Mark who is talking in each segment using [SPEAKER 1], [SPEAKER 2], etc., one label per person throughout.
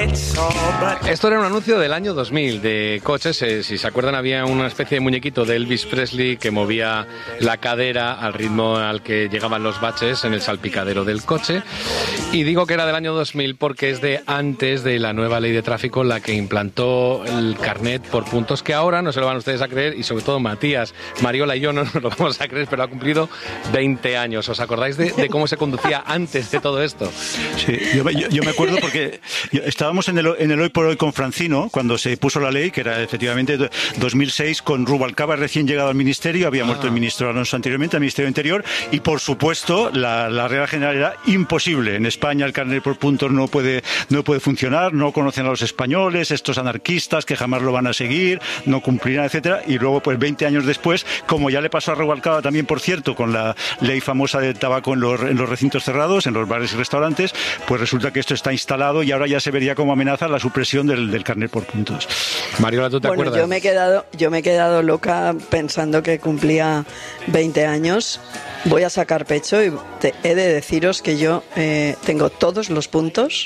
[SPEAKER 1] Esto era un anuncio del año 2000 de coches. Si se acuerdan, había una especie de muñequito de Elvis Presley que movía la cadera al ritmo al que llegaban los baches en el salpicadero del coche. Y digo que era del año 2000 porque es de antes de la nueva ley de tráfico, la que implantó el carnet por puntos, que ahora no se lo van ustedes a creer, y sobre todo Matías, Mariola y yo no nos lo vamos a creer, pero ha cumplido 20 años. ¿Os acordáis de cómo se conducía antes de todo esto?
[SPEAKER 2] Sí, yo me acuerdo porque estábamos en el Hoy por Hoy con Francino cuando se puso la ley, que era efectivamente 2006, con Rubalcaba recién llegado al ministerio, había muerto el ministro Alonso anteriormente, al Ministerio del Interior, y por supuesto la regla general era imposible. En España el carnet por puntos no puede funcionar, no conocen a los españoles, estos anarquistas que jamás lo van a seguir, no cumplirán, etcétera. Y luego, pues 20 años después, como ya le pasó a Rubalcaba también, por cierto, con la ley famosa del tabaco en los recintos cerrados, en los bares y restaurantes, pues resulta que esto está instalado y ahora ya se vería como amenaza la supresión del carnet por puntos.
[SPEAKER 1] Mariola, ¿tú te acuerdas?
[SPEAKER 3] Yo me he quedado loca pensando que cumplía 20 años. Voy a sacar pecho y he de deciros que yo tengo todos los puntos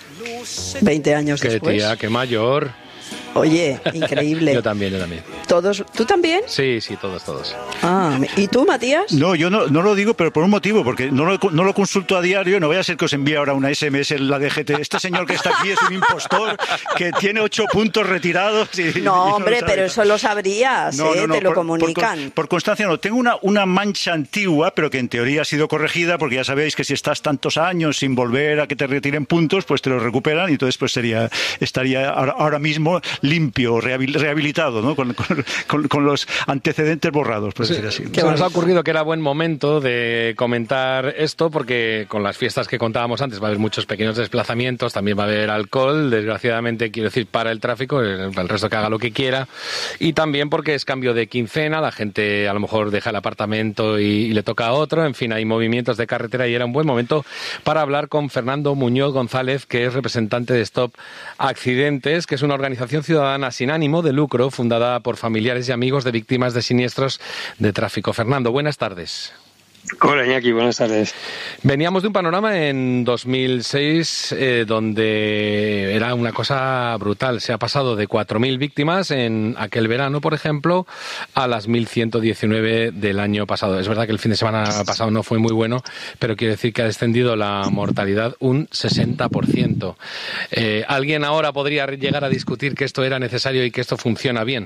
[SPEAKER 3] 20 años después.
[SPEAKER 1] ¡Qué tía, qué mayor!
[SPEAKER 3] Oye, increíble.
[SPEAKER 1] Yo también.
[SPEAKER 3] ¿Todos? ¿Tú también?
[SPEAKER 1] Sí, todos.
[SPEAKER 3] Ah, ¿y tú, Matías?
[SPEAKER 2] No, yo no lo digo, pero por un motivo, porque no lo consulto a diario. No vaya a ser que os envíe ahora una SMS en la DGT. Este señor que está aquí es un impostor que tiene 8 puntos retirados.
[SPEAKER 3] No, hombre, pero eso lo sabrías, no, te lo comunican.
[SPEAKER 2] Por constancia no. Tengo una mancha antigua, pero que en teoría ha sido corregida, porque ya sabéis que si estás tantos años sin volver a que te retiren puntos, pues te los recuperan y entonces pues estaría ahora mismo limpio, rehabilitado, ¿no? Con los antecedentes borrados, por decir así.
[SPEAKER 1] Se nos ha ocurrido que era buen momento de comentar esto, porque con las fiestas que contábamos antes va a haber muchos pequeños desplazamientos, también va a haber alcohol, desgraciadamente, quiero decir, para el tráfico, el resto que haga lo que quiera, y también porque es cambio de quincena, la gente a lo mejor deja el apartamento y le toca a otro, en fin, hay movimientos de carretera y era un buen momento para hablar con Fernando Muñoz González, que es representante de Stop Accidentes, que es una organización ciudadana sin ánimo de lucro, fundada por familiares y amigos de víctimas de siniestros de tráfico. Fernando, buenas tardes.
[SPEAKER 4] Hola, Iñaki, buenas tardes.
[SPEAKER 1] Veníamos de un panorama en 2006 donde era una cosa brutal. Se ha pasado de 4.000 víctimas en aquel verano, por ejemplo, a las 1.119 del año pasado. Es verdad que el fin de semana pasado no fue muy bueno, pero quiere decir que ha descendido la mortalidad un 60%. ¿Alguien ahora podría llegar a discutir que esto era necesario y que esto funciona bien?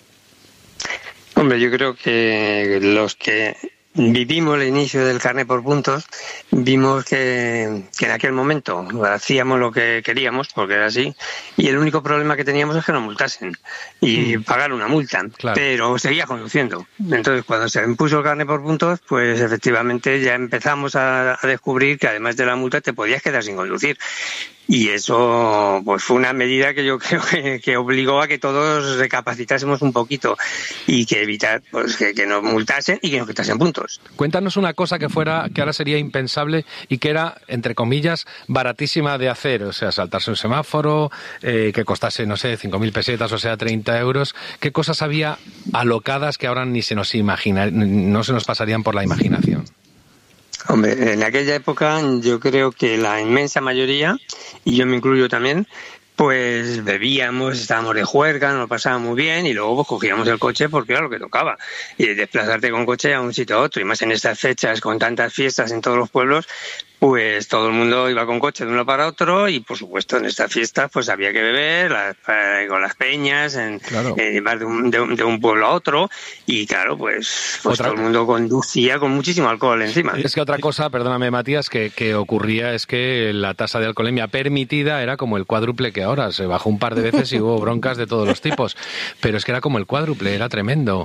[SPEAKER 4] Hombre, yo creo que los que vivimos el inicio del carnet por puntos, vimos que en aquel momento hacíamos lo que queríamos, porque era así, y el único problema que teníamos es que nos multasen y pagar una multa, claro. Pero seguía conduciendo. Entonces, cuando se impuso el carnet por puntos, pues efectivamente ya empezamos a descubrir que además de la multa te podías quedar sin conducir. Y eso pues fue una medida que yo creo que obligó a que todos recapacitásemos un poquito y que evitar pues que nos multasen y que nos quitasen puntos.
[SPEAKER 1] Cuéntanos una cosa que ahora sería impensable y que era, entre comillas, baratísima de hacer. O sea, saltarse un semáforo, que costase, no sé, 5.000 pesetas, o sea, 30 euros. ¿Qué cosas había alocadas que ahora ni se nos no se nos pasarían por la imaginación?
[SPEAKER 4] Hombre, en aquella época yo creo que la inmensa mayoría, y yo me incluyo también, pues bebíamos, estábamos de juerga, nos lo pasábamos muy bien y luego pues cogíamos el coche porque era lo que tocaba. Y desplazarte con coche a un sitio a otro, y más en estas fechas con tantas fiestas en todos los pueblos, pues todo el mundo iba con coche de uno para otro y por supuesto en estas fiestas pues había que beber con las peñas,
[SPEAKER 1] claro.
[SPEAKER 4] Vas de un pueblo a otro y claro, pues todo el mundo conducía con muchísimo alcohol encima.
[SPEAKER 1] Es que otra cosa, perdóname Matías, que ocurría es que la tasa de alcoholemia permitida era como el cuádruple que ahora. Se bajó un par de veces y hubo broncas de todos los tipos, pero es que era como el cuádruple, era tremendo.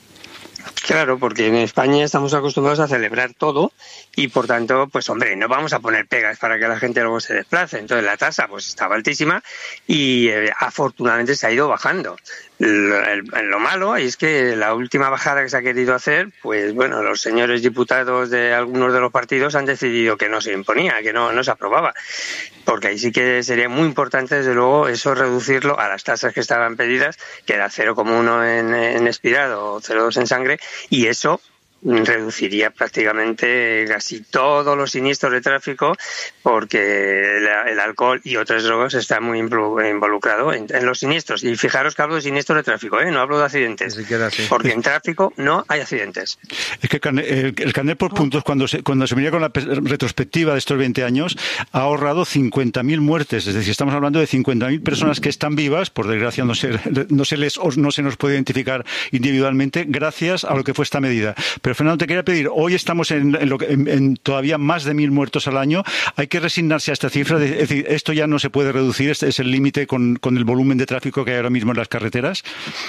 [SPEAKER 4] Claro, porque en España estamos acostumbrados a celebrar todo y por tanto, pues hombre, no vamos a poner pegas para que la gente luego se desplace. Entonces la tasa pues estaba altísima y afortunadamente se ha ido bajando. Lo malo es que la última bajada que se ha querido hacer, pues bueno, los señores diputados de algunos de los partidos han decidido que no se imponía, que no se aprobaba. Porque ahí sí que sería muy importante, desde luego, eso reducirlo a las tasas que estaban pedidas, que era 0,1 en expirado o 0,2 en sangre, y eso reduciría prácticamente casi todos los siniestros de tráfico, porque el alcohol y otras drogas están muy involucrados en los siniestros. Y fijaros que hablo de siniestros de tráfico, no hablo de accidentes, porque en tráfico no hay accidentes.
[SPEAKER 2] Es que el carnet por puntos, cuando se mira con la retrospectiva de estos 20 años, ha ahorrado 50.000 muertes. Es decir, estamos hablando de 50.000 personas que están vivas, por desgracia no se nos puede identificar individualmente, gracias a lo que fue esta medida. Pero Fernando, te quería pedir, hoy estamos en todavía más de 1.000 muertos al año. Hay que resignarse a esta cifra, es decir, esto ya no se puede reducir, este es el límite con el volumen de tráfico que hay ahora mismo en las carreteras.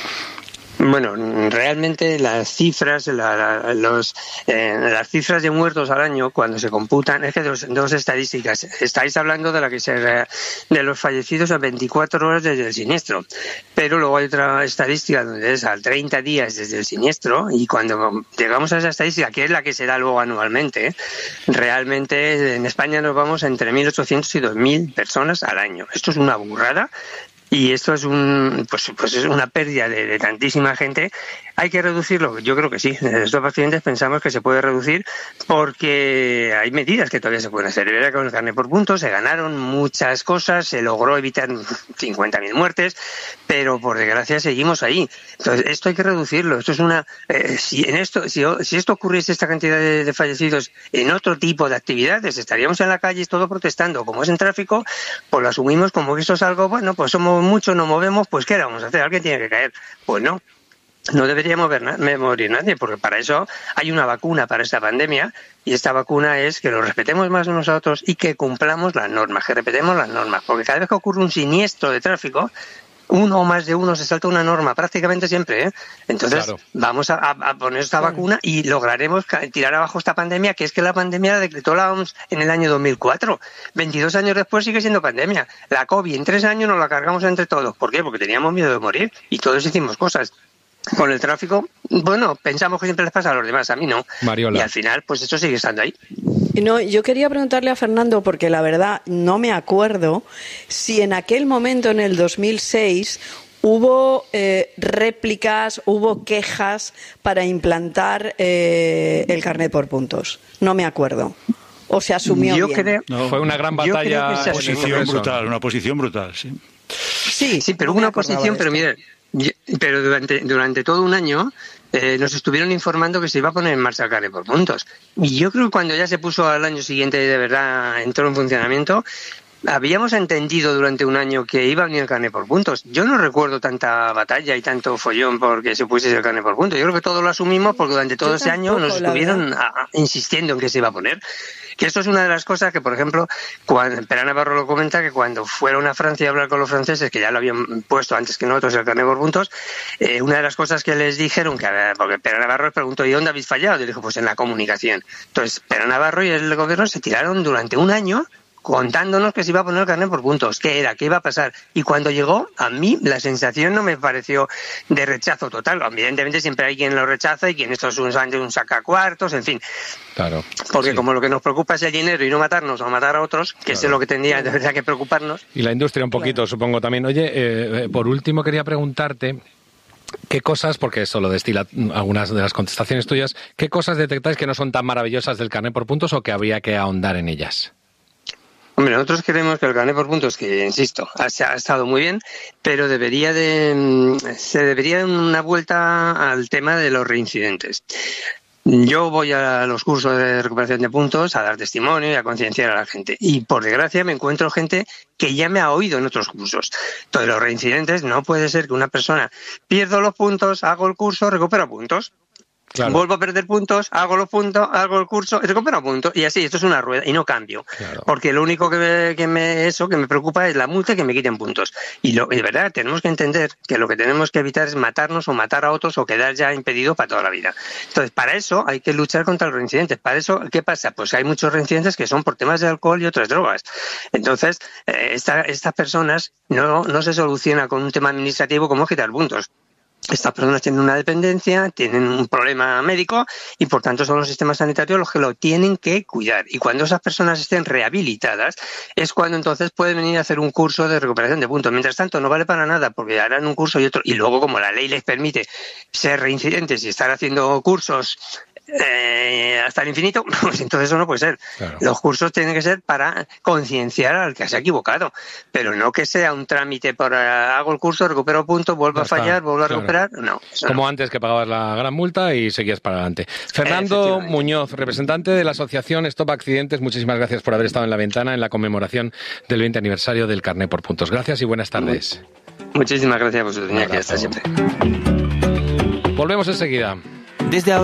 [SPEAKER 4] Bueno, realmente las cifras, las cifras de muertos al año, cuando se computan, es que dos estadísticas. Estáis hablando de de los fallecidos a 24 horas desde el siniestro, pero luego hay otra estadística donde es a 30 días desde el siniestro, y cuando llegamos a esa estadística, que es la que se da luego anualmente, realmente en España nos vamos entre 1.800 y 2.000 personas al año. Esto es una burrada. Y esto es es una pérdida de tantísima gente. ¿Hay que reducirlo? Yo creo que sí. Estos pacientes pensamos que se puede reducir porque hay medidas que todavía se pueden hacer. Era con el carnet por puntos se ganaron muchas cosas, se logró evitar 50.000 muertes, pero por desgracia seguimos ahí. Entonces, esto hay que reducirlo. Esto es si esto ocurriese, esta cantidad de fallecidos en otro tipo de actividades, estaríamos en la calle todo protestando. Como es en tráfico, pues lo asumimos como que esto es algo, bueno, pues somos muchos, nos movemos, pues ¿qué vamos a hacer? Alguien tiene que caer. Pues no. No debería morir nadie, porque para eso hay una vacuna para esta pandemia, y esta vacuna es que lo respetemos más unos a otros y que cumplamos las normas, que respetemos las normas, porque cada vez que ocurre un siniestro de tráfico, uno o más de uno se salta una norma, prácticamente siempre, Entonces, claro, vamos a poner esta vacuna y lograremos tirar abajo esta pandemia, que es que la pandemia la decretó la OMS en el año 2004. 22 años después sigue siendo pandemia. La COVID en 3 años nos la cargamos entre todos. ¿Por qué? Porque teníamos miedo de morir y todos hicimos cosas. Con el tráfico, bueno, pensamos que siempre les pasa a los demás, a mí no.
[SPEAKER 1] Mariola.
[SPEAKER 4] Y al final, pues eso sigue estando ahí.
[SPEAKER 3] No, yo quería preguntarle a Fernando, porque la verdad no me acuerdo si en aquel momento, en el 2006, hubo réplicas, hubo quejas para implantar el carnet por puntos. No me acuerdo. ¿O se asumió bien?
[SPEAKER 1] Fue una gran batalla.
[SPEAKER 2] Una posición brutal, sí.
[SPEAKER 4] Sí, pero hubo una oposición, pero mire, pero durante todo un año nos estuvieron informando que se iba a poner en marcha el carnet por puntos. Y yo creo que cuando ya se puso al año siguiente, de verdad entró en funcionamiento, habíamos entendido durante un año que iba a venir el carnet por puntos. Yo no recuerdo tanta batalla y tanto follón porque se pusiese el carnet por puntos. Yo creo que todos lo asumimos porque durante todo ese año nos estuvieron insistiendo en que se iba a poner. Que esto es una de las cosas que, por ejemplo, Pere Navarro lo comenta, que cuando fueron a Francia a hablar con los franceses, que ya lo habían puesto antes que nosotros el carnet por puntos, una de las cosas que les dijeron, porque Pere Navarro les preguntó, ¿y dónde habéis fallado? Y dijo, pues en la comunicación. Entonces, Pere Navarro y el gobierno se tiraron durante un año contándonos que se iba a poner el carnet por puntos, qué era, qué iba a pasar. Y cuando llegó, a mí la sensación no me pareció de rechazo total. Evidentemente siempre hay quien lo rechaza y quien esto es un sacacuartos, en fin.
[SPEAKER 1] Claro.
[SPEAKER 4] Porque
[SPEAKER 1] sí,
[SPEAKER 4] como lo que nos preocupa es el dinero y no matarnos o matar a otros, que
[SPEAKER 1] claro,
[SPEAKER 4] es lo que tendría que preocuparnos.
[SPEAKER 1] Y la industria un poquito, claro, supongo también. Oye, por último quería preguntarte, ¿qué cosas, porque eso lo destila algunas de las contestaciones tuyas, qué cosas detectáis que no son tan maravillosas del carnet por puntos o que habría que ahondar en ellas?
[SPEAKER 4] Hombre, nosotros creemos que el carnet por puntos, que insisto, ha estado muy bien, pero se debería dar una vuelta al tema de los reincidentes. Yo voy a los cursos de recuperación de puntos a dar testimonio y a concienciar a la gente. Y por desgracia me encuentro gente que ya me ha oído en otros cursos. Entonces, los reincidentes, no puede ser que una persona pierdo los puntos, hago el curso, recupero puntos. Claro. Vuelvo a perder puntos, hago los puntos, hago el curso, recupero puntos, y así, esto es una rueda, y no cambio. Claro. Porque lo único que me preocupa es la multa y que me quiten puntos. Y de verdad, tenemos que entender que lo que tenemos que evitar es matarnos o matar a otros o quedar ya impedido para toda la vida. Entonces, para eso hay que luchar contra los reincidentes. Para eso, ¿qué pasa? Pues hay muchos reincidentes que son por temas de alcohol y otras drogas. Entonces, estas personas no se soluciona con un tema administrativo como quitar puntos. Estas personas tienen una dependencia, tienen un problema médico y por tanto son los sistemas sanitarios los que lo tienen que cuidar. Y cuando esas personas estén rehabilitadas es cuando entonces pueden venir a hacer un curso de recuperación de puntos. Mientras tanto no vale para nada porque harán un curso y otro. Y luego como la ley les permite ser reincidentes y estar haciendo cursos hasta el infinito, pues entonces eso no puede ser.
[SPEAKER 1] Claro.
[SPEAKER 4] Los cursos tienen que ser para concienciar al que se ha equivocado, pero no que sea un trámite por hago el curso, recupero puntos, vuelvo a fallar, vuelvo a recuperar. No,
[SPEAKER 1] como antes, que pagabas la gran multa y seguías para adelante. Fernando Muñoz, representante de la asociación Stop Accidentes, muchísimas gracias por haber estado en la ventana en la conmemoración del 20 aniversario del carné por puntos. Gracias y buenas tardes.
[SPEAKER 4] Muchísimas gracias a vosotros, Iñaki, hasta siempre.
[SPEAKER 1] Volvemos enseguida.
[SPEAKER 5] Desde ahora